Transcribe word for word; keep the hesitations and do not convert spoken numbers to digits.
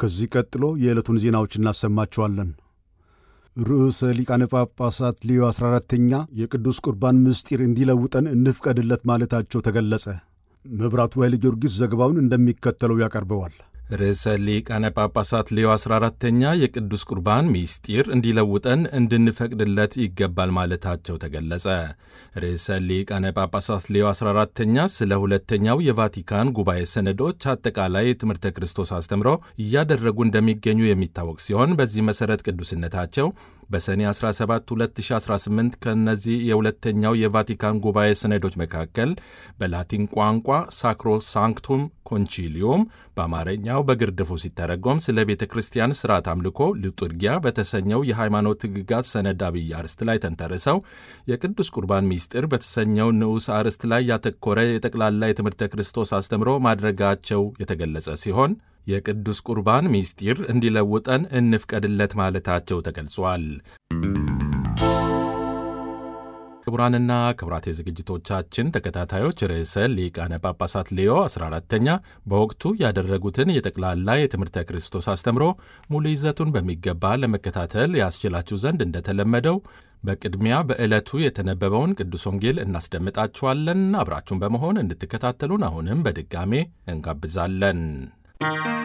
ከዚህ ቀጥሎ የዕለቱን ዜናዎች እናሰማችኋለን። ርዕሰ ሊቃነ ጳጳሳት ሌዮ አስራ አራተኛ የቅዱስ ቁርባን ምስጢር እንዲለውጠን እንፍቀድለት ማለታቸው ተገለጸ። መብራቱ ኃይለ ጊዮርጊስ ዘገባውን እንደሚከተለው ያቀርበዋል። ርዕሰ ሊቃነ ጳጳሳት ሌዮ አስራ አራተኛ የቅዱስ ቁርባን ምስጢር እንዲለውጠን እንድንፈቅድለት ይገባል ማለታቸው ተገለጸ። ርዕሰ ሊቃነ ጳጳሳት ሌዮ አስራ አራተኛ ስለ ሁለተኛው የቫቲካን ጉባኤ ሰነዶች አጠቃላይ ትምህርተ ክርስቶስ አስተምሮ እያደረጉ እንደሚገኙ የሚታወቅ ሲሆን በዚህ መሠረት ቅዱስነታቸው በሰኔ አስራ ሰባት ሁለት ሺህ አስራ ስምንት ከእነዚህ የሁለተኛው የቫቲካን ጉባኤ ሰነዶች መካከል በላቲን ቋንቋ ሳክሮ ሳንክቱም ኮንቺሊዮም በአማርኛው በግርድፉ ሲተረጎም ስለ ቤተ ክርስቲያን ሥርዓት አምልኮ ሊጡርጊያ በተሰኘው የሃይማኖት ሕግጋት ሰነድ አብይ አርዕስት ላይ ተንተርሰው የቅዱስ ቁርባን ምስጢር በተሰኘው ንዑስ አርዕስት ላይ ያተኮረ የጠቅላላ የትምህርተ ክርስቶስ አስተምሮ ማድረጋቸው የተገለጸ ሲሆን የቅዱስ ቁርባን ምስጢር እንዲለውጠን እንፍቀድለት ማለታቸው ተገልጿል። ክቡራንና ክቡራት የዝግጅቶቻችን ተከታታዮች ርዕሰ ሊቃነ ጳጳሳት ሌዮ አስራ አራተኛ በወቅቱ ያደረጉትን የጠቅላላ የትምህርተ ክርስቶስ አስተምሮ ሙሉ ይዘቱን በሚገባ ለመከታተል ያስችላችሁ ዘንድ እንደተለመደው በቅድሚያ በዕለቱ የተነበበውን ቅዱስ ወንጌል እናስደምጣችኋለን። አብራችሁን በመሆን እንድትከታተሉን አሁንም በድጋሜ እንጋብዛለን።